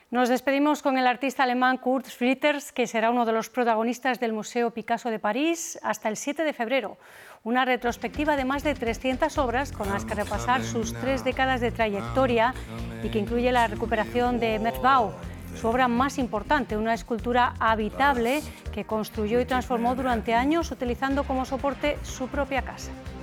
Nos despedimos con el artista alemán Kurt Schwitters, que será uno de los protagonistas del Museo Picasso de París hasta el 7 de febrero. Una retrospectiva de más de 300 obras con las que repasar sus 3 décadas de trayectoria y que incluye la recuperación de Merzbau, su obra más importante, una escultura habitable que construyó y transformó durante años utilizando como soporte su propia casa.